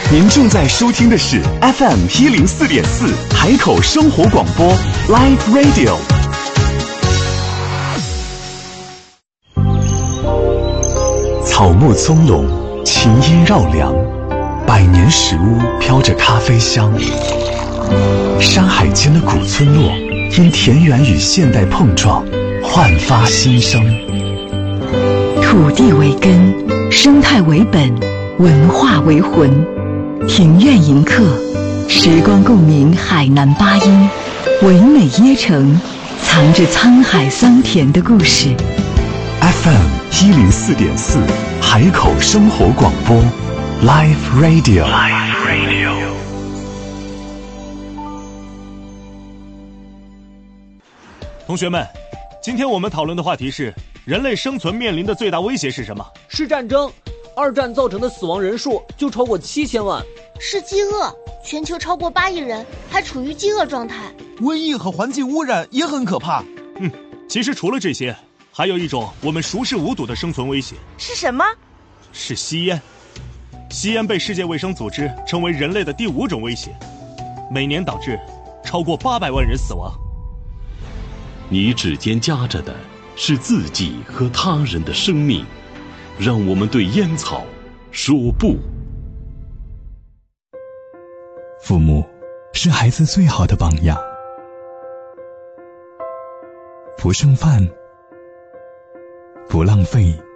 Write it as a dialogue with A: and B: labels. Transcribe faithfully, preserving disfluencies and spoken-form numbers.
A: 您正在收听的是 F M 一零四点四海口生活广播 Live Radio。草木葱茏，琴音绕梁，百年石屋飘着咖啡香。山海间的古村落，因田园与现代碰撞，焕发新生。
B: 土地为根，生态为本，文化为魂。庭院迎客，时光共鸣海南八音，唯美椰城，藏着沧海桑田的故事。
A: F M 一零四点四海口生活广播 Live Radio。Live Radio。
C: 同学们，今天我们讨论的话题是：人类生存面临的最大威胁是什么？
D: 是战争。二战造成的死亡人数就超过七千万。
E: 是饥饿，全球超过八亿人还处于饥饿状态。
F: 瘟疫和环境污染也很可怕。
C: 嗯，其实除了这些，还有一种我们熟视无睹的生存威胁。
G: 是什么？
C: 是吸烟。吸烟被世界卫生组织称为人类的第五种威胁，每年导致超过八百万人死亡。
H: 你指尖夹着的是自己和他人的生命，让我们对烟草说不。
I: 父母是孩子最好的榜样，不剩饭，不浪费，